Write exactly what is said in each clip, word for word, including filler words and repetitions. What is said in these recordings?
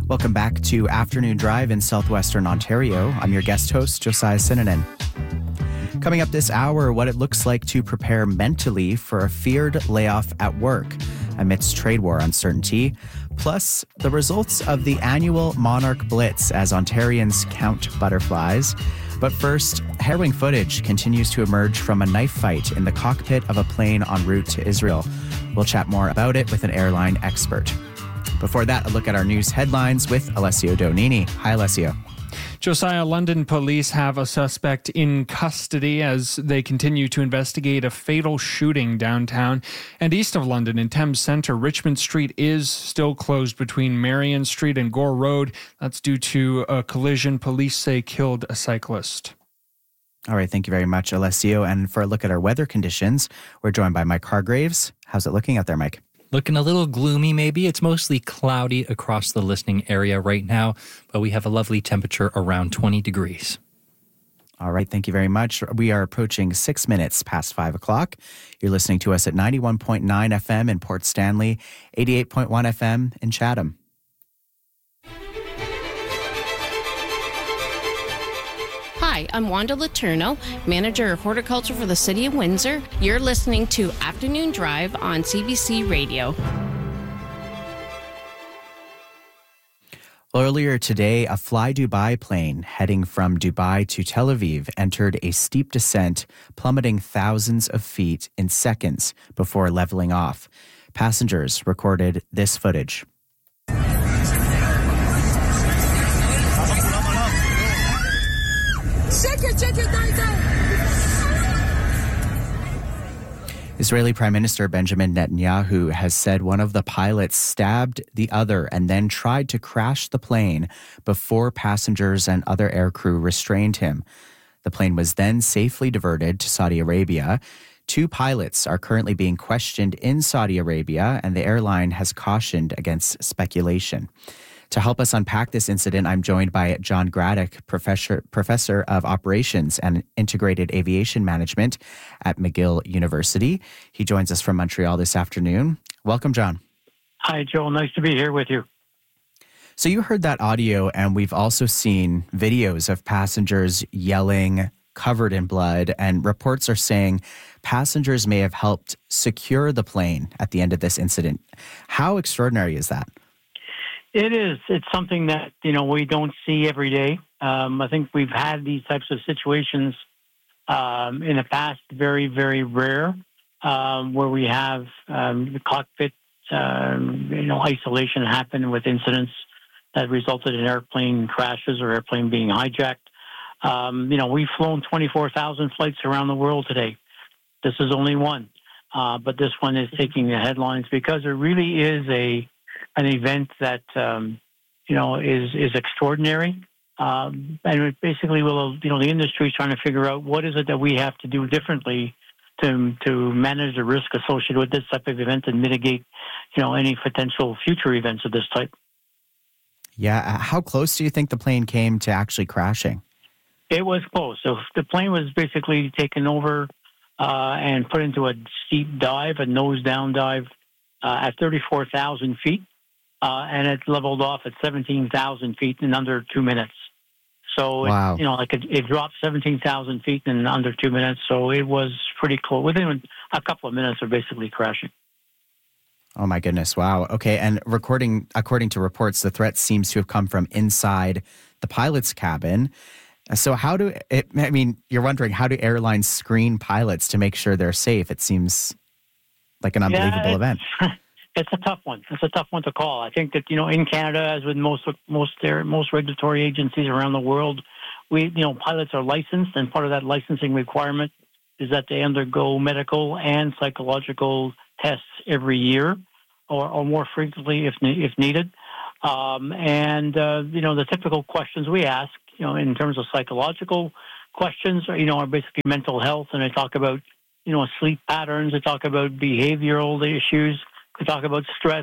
Welcome back to Afternoon Drive in southwestern Ontario. I'm your guest host, Josiah Sinanen. Coming up this hour, what it looks like to prepare mentally for a feared layoff at work amidst trade war uncertainty, plus the results of the annual Monarch Blitz as Ontarians count butterflies. But first, harrowing footage continues to emerge from a knife fight in the cockpit of a plane en route to Israel. We'll chat more about it with an airline expert. Before that, a look at our news headlines with Alessio Donini. Hi, Alessio. Josiah, London police have a suspect in custody as they continue to investigate a fatal shooting downtown. And east of London in Thames Centre, Richmond Street is still closed between Marion Street and Gore Road. That's due to a collision police say killed a cyclist. All right, thank you very much, Alessio. And for a look at our weather conditions, we're joined by Mike Hargraves. How's it looking out there, Mike? Looking a little gloomy, maybe. It's mostly cloudy across the listening area right now, but we have a lovely temperature around twenty degrees. All right, thank you very much. We are approaching six minutes past five o'clock. You're listening to us at ninety-one point nine F M in Port Stanley, eighty-eight point one F M in Chatham. Hi, I'm Wanda Letourneau, Manager of Horticulture for the City of Windsor. You're listening to Afternoon Drive on C B C Radio. Earlier today, a Fly Dubai plane heading from Dubai to Tel Aviv entered a steep descent, plummeting thousands of feet in seconds before leveling off. Passengers recorded this footage. Israeli Prime Minister Benjamin Netanyahu has said one of the pilots stabbed the other and then tried to crash the plane before passengers and other aircrew restrained him. The plane was then safely diverted to Saudi Arabia. Two pilots are currently being questioned in Saudi Arabia, and the airline has cautioned against speculation. To help us unpack this incident, I'm joined by John Graddick, professor, professor of Operations and Integrated Aviation Management at McGill University. He joins us from Montreal this afternoon. Welcome, John. Hi, Joel. Nice to be here with you. So you heard that audio, and we've also seen videos of passengers yelling, covered in blood, and reports are saying passengers may have helped secure the plane at the end of this incident. How extraordinary is that? It is. It's something that, you know, we don't see every day. Um, I think we've had these types of situations um, in the past, very, very rare, um, where we have um, the cockpit, um, you know, isolation happen with incidents that resulted in airplane crashes or airplane being hijacked. Um, you know, we've flown twenty-four thousand flights around the world today. This is only one. Uh, but this one is taking the headlines because it really is a an event that, um, you know, is, is extraordinary. Um, and it basically will, you know, the industry is trying to figure out what is it that we have to do differently to to manage the risk associated with this type of event and mitigate, you know, any potential future events of this type. Yeah. How close do you think the plane came to actually crashing? It was close. So the plane was basically taken over uh, and put into a steep dive, a nose-down dive uh, at thirty-four thousand feet. Uh, and it leveled off at seventeen thousand feet in under two minutes. So, wow. it, you know, like it, it dropped seventeen thousand feet in under two minutes. So it was pretty close. Within a couple of minutes of basically crashing. Oh, my goodness. Wow. Okay. And recording, according to reports, the threat seems to have come from inside the pilot's cabin. So how do it, I mean, you're wondering, how do airlines screen pilots to make sure they're safe? It seems like an unbelievable yeah, event. It's a tough one. It's a tough one to call. I think that, you know, in Canada, as with most most most regulatory agencies around the world, we, you know, pilots are licensed, and part of that licensing requirement is that they undergo medical and psychological tests every year, or, or more frequently if if needed. Um, and uh, you know, the typical questions we ask, you know, in terms of psychological questions, are, you know, are basically mental health, and they talk about, you know, sleep patterns. They talk about behavioral issues. We talk about stress.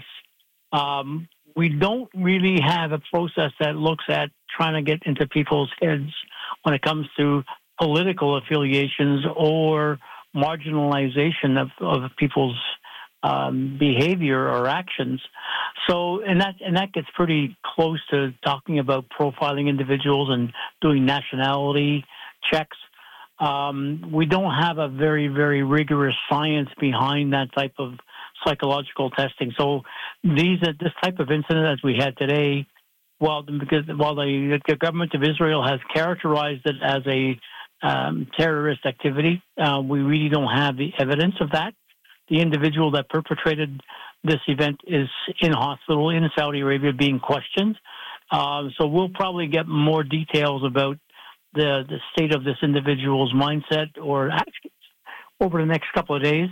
Um, we don't really have a process that looks at trying to get into people's heads when it comes to political affiliations or marginalization of, of people's um, behavior or actions. So, and that and that gets pretty close to talking about profiling individuals and doing nationality checks. Um, we don't have a very, very rigorous science behind that type of psychological testing. So, these this type of incident as we had today, while because while the, the government of Israel has characterized it as a um, terrorist activity, uh, we really don't have the evidence of that. The individual that perpetrated this event is in hospital in Saudi Arabia being questioned. Uh, so we'll probably get more details about the, the state of this individual's mindset or actions over the next couple of days.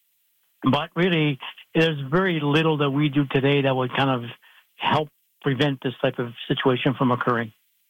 But really, there's very little that we do today that would kind of help prevent this type of situation from occurring.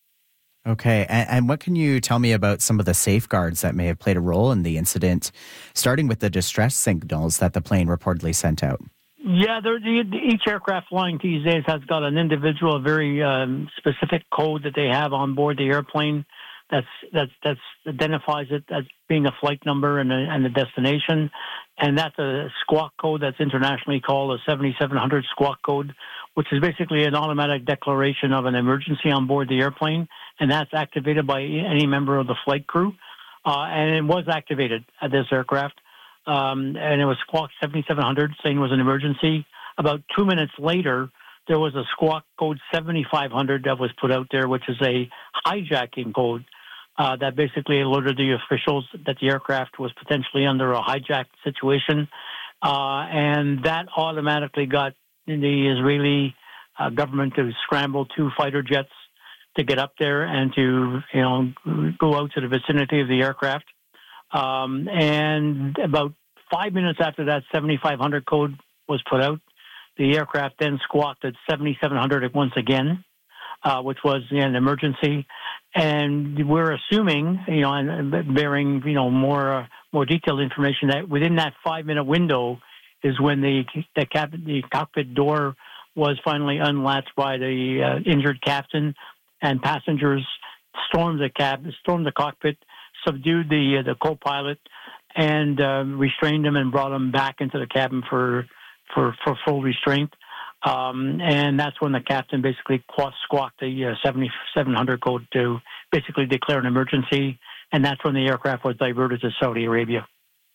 Okay. And, and what can you tell me about some of the safeguards that may have played a role in the incident, starting with the distress signals that the plane reportedly sent out? Yeah, each aircraft flying these days has got an individual, a very um, specific code that they have on board the airplane that's that's that's identifies it as being a flight number and a, and the destination, and that's a squawk code that's internationally called a seventy-seven hundred squawk code, which is basically an automatic declaration of an emergency on board the airplane, and that's activated by any member of the flight crew, uh, and it was activated at this aircraft, um, and it was squawk seventy-seven hundred saying it was an emergency. About two minutes later, there was a squawk code seventy-five hundred that was put out there, which is a hijacking code. Uh, that basically alerted the officials that the aircraft was potentially under a hijacked situation. Uh, and that automatically got the Israeli uh, government to scramble two fighter jets to get up there and to, you know, go out to the vicinity of the aircraft. Um, and about five minutes after that seventy-five hundred code was put out, the aircraft then squawked at seventy-seven hundred once again, uh, which was an emergency. And we're assuming, you know, and bearing, you know, more uh, more detailed information that within that five-minute window is when the the, cap, the cockpit door was finally unlatched by the uh, injured captain, and passengers stormed the cab, stormed the cockpit, subdued the uh, the co-pilot, and uh, restrained him and brought him back into the cabin for for, for full restraint. Um, and that's when the captain basically squawked the uh, seventy-seven hundred code to basically declare an emergency. And that's when the aircraft was diverted to Saudi Arabia.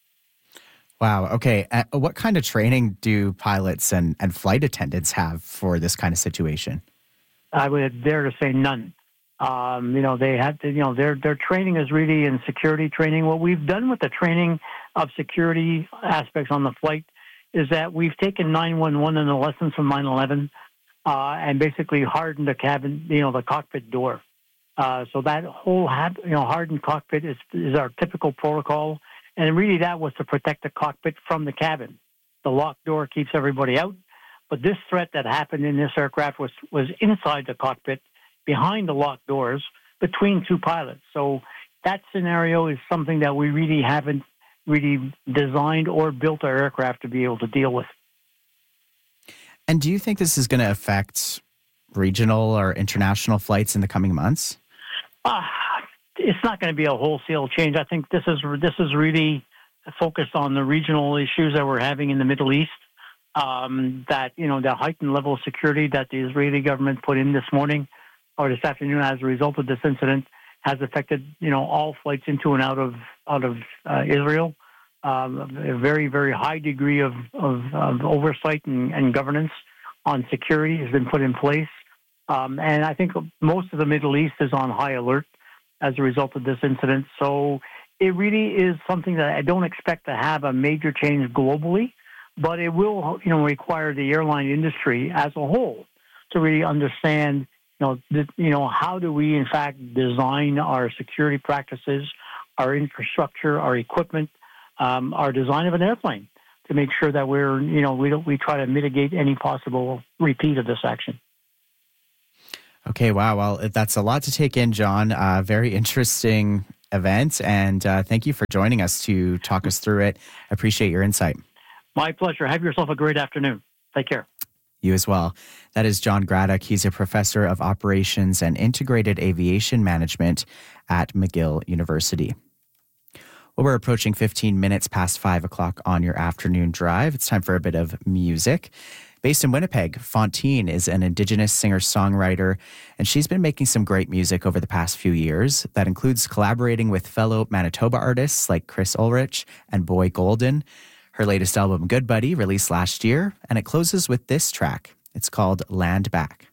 Wow. Okay. Uh, what kind of training do pilots and, and flight attendants have for this kind of situation? I would dare to say none. Um, you know, they had to, you know, their, their training is really in security training. What we've done with the training of security aspects on the flight is that we've taken nine one one and the lessons from nine eleven uh, and basically hardened the cabin, you know, the cockpit door. Uh, so that whole, you know, hardened cockpit is, is our typical protocol. And really that was to protect the cockpit from the cabin. The locked door keeps everybody out. But this threat that happened in this aircraft was, was inside the cockpit, behind the locked doors, between two pilots. So that scenario is something that we really haven't really designed or built our aircraft to be able to deal with. And do you think this is going to affect regional or international flights in the coming months? Uh, it's not going to be a wholesale change. I think this is this is really focused on the regional issues that we're having in the Middle East. Um, that, you know, the heightened level of security that the Israeli government put in this morning or this afternoon as a result of this incident has affected, you know, all flights into and out of out of uh, Israel. Um, a very, very high degree of, of, of oversight and, and governance on security has been put in place. Um, and I think most of the Middle East is on high alert as a result of this incident. So it really is something that I don't expect to have a major change globally, but it will, you know, require the airline industry as a whole to really understand, you know, the, you know, how do we in fact design our security practices, our infrastructure, our equipment, um, our design of an airplane to make sure that we're, you know, we don't, we try to mitigate any possible repeat of this action. Okay, wow. Well, that's a lot to take in, John. Uh, very interesting event, and uh, thank you for joining us to talk us through it. I appreciate your insight. My pleasure. Have yourself a great afternoon. Take care. You as well. That is John Graddock. He's a professor of operations and integrated aviation management at McGill University. Well, Well, we're approaching fifteen minutes past five o'clock on your afternoon drive. It's time for a bit of music. Based in Winnipeg, Fontaine is an Indigenous singer-songwriter, and she's been making some great music over the past few years. That includes collaborating with fellow Manitoba artists like Chris Ulrich and Boy Golden. Her latest album, Good Buddy, released last year, and it closes with this track. It's called Land Back.